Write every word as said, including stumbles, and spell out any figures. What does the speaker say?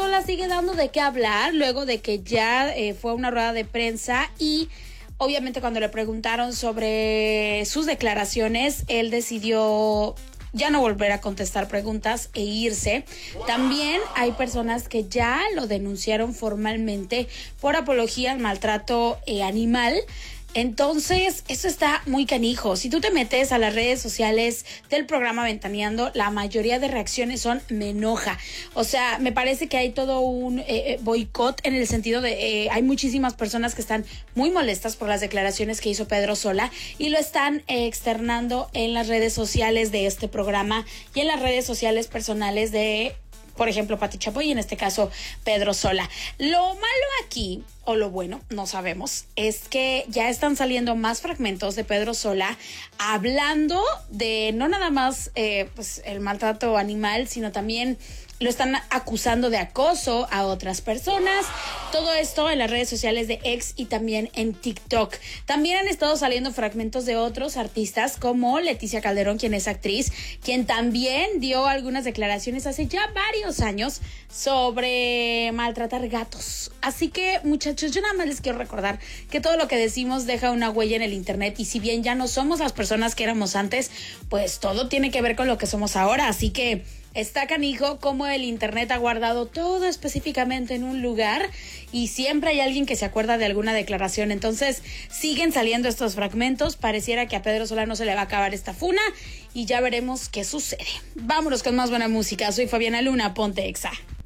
Sola sigue dando de qué hablar luego de que ya eh, fue una rueda de prensa y obviamente cuando le preguntaron sobre sus declaraciones, él decidió ya no volver a contestar preguntas e irse. También hay personas que ya lo denunciaron formalmente por apología al maltrato eh, animal. Entonces, eso está muy canijo. Si tú te metes a las redes sociales del programa Ventaneando, la mayoría de reacciones son me enoja. O sea, me parece que hay todo un eh, boicot en el sentido de eh, hay muchísimas personas que están muy molestas por las declaraciones que hizo Pedro Sola y lo están eh, externando en las redes sociales de este programa y en las redes sociales personales de, por ejemplo, Pati Chapoy y en este caso Pedro Sola. Lo malo aquí, o lo bueno, no sabemos, es que ya están saliendo más fragmentos de Pedro Sola hablando de no nada más eh, pues el maltrato animal, sino también lo están acusando de acoso a otras personas. Todo esto en las redes sociales de X y también en TikTok. También han estado saliendo fragmentos de otros artistas como Leticia Calderón, quien es actriz, quien también dio algunas declaraciones hace ya varios años sobre maltratar gatos. Así que, muchachos, yo nada más les quiero recordar que todo lo que decimos deja una huella en el internet y si bien ya no somos las personas que éramos antes, pues todo tiene que ver con lo que somos ahora. Así que está canijo como el internet ha guardado todo específicamente en un lugar y siempre hay alguien que se acuerda de alguna declaración. Entonces siguen saliendo estos fragmentos. Pareciera que a Pedro Sola no se le va a acabar esta funa y ya veremos qué sucede. Vámonos con más buena música. Soy Fabiana Luna, ponte Exa.